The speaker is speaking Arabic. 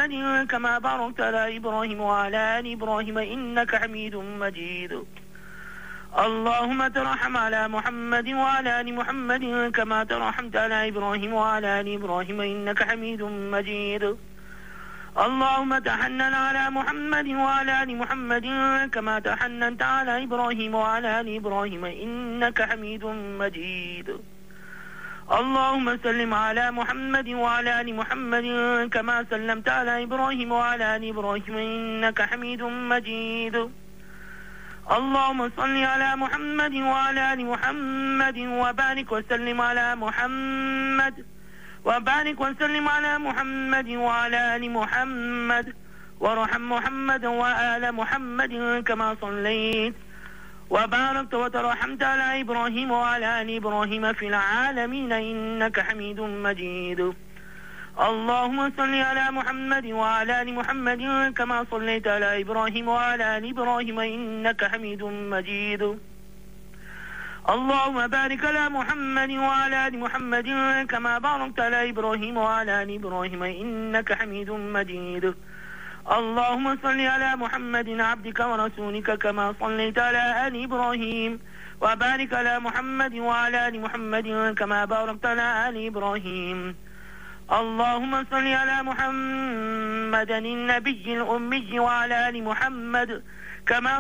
محمد كما باركت على إبراهيم وعلى آل إبراهيم إنك حميد مجيد. اللهم ترحم على محمد وعلى آل محمد كما ترحمت على إبراهيم وعلى آل إبراهيم إنك حميد مجيد. اللهم تحنن على محمد وعلى آل محمد كما تحننت على إبراهيم وعلى آل إبراهيم إنك حميد مجيد. اللهم سلم على محمد وعلى آل محمد كما سلمت على إبراهيم وعلى آل إبراهيم إنك حميد مجيد. اللهم صل على محمد وعلى آل محمد وبارك وسلم على محمد وعلى آل محمد وارحم محمد وآل محمد كما صليت وباركت وترحمت على إبراهيم وعلى آل إبراهيم في العالمين إنك حميد مجيد. اللهم صل على محمد وعلى آل محمد كما صليت على إبراهيم وعلى آل إبراهيم إنك حميد مجيد. اللهم بارك على محمد وعلى آل محمد كما باركت على إبراهيم وعلى آل إبراهيم إنك حميد مجيد. اللهم صل على محمد عبدك ورسولك كما صليت على آل إبراهيم وبارك على محمد وعلى آل محمد كما باركت على آل إبراهيم. اللهم صل على محمد النبي الأمي وعلى آل محمد كما